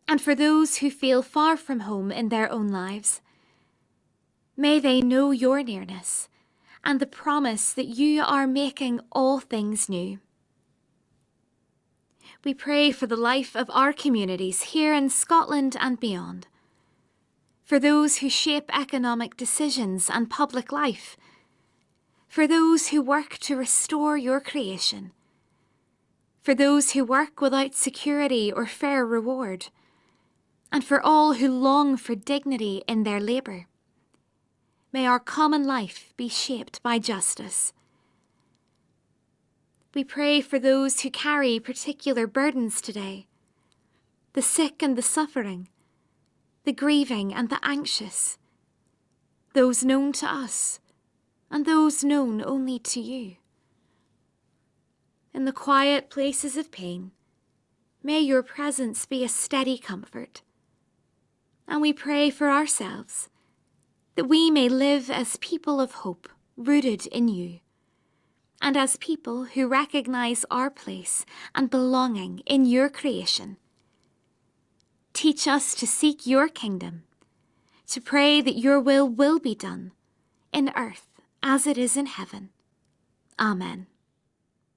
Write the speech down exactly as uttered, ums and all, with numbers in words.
And for those who feel far from home in their own lives, may they know your nearness and the promise that you are making all things new. We pray for the life of our communities here in Scotland and beyond, for those who shape economic decisions and public life, for those who work to restore your creation, for those who work without security or fair reward, and for all who long for dignity in their labour. May our common life be shaped by justice. We pray for those who carry particular burdens today, the sick and the suffering, the grieving and the anxious, those known to us and those known only to you. In the quiet places of pain, may your presence be a steady comfort. And we pray for ourselves, that we may live as people of hope rooted in you, and as people who recognize our place and belonging in your creation. Teach us to seek your kingdom, to pray that your will will be done in earth as it is in heaven. Amen.